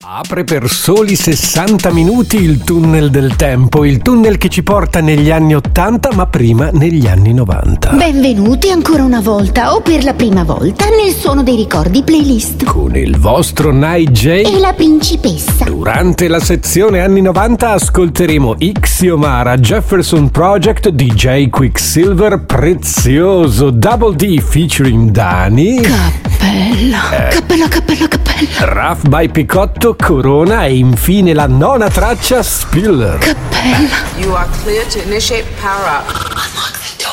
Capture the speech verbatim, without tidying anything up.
Apre per soli sessanta minuti il tunnel del tempo, il tunnel che ci porta negli anni ottanta, ma prima negli anni novanta. Benvenuti ancora una volta, o per la prima volta, nel Suono dei Ricordi playlist. Con il vostro Night J e la principessa. Durante la sezione anni novanta ascolteremo Ixiomara, Jefferson Project, D J Quicksilver, Prezioso, Double D featuring Dani, Cappella, eh. cappella, cappella, cappella, Raf by Picotto, Corona e infine la nona traccia Spiller. Cappella. You are clear to initiate power up.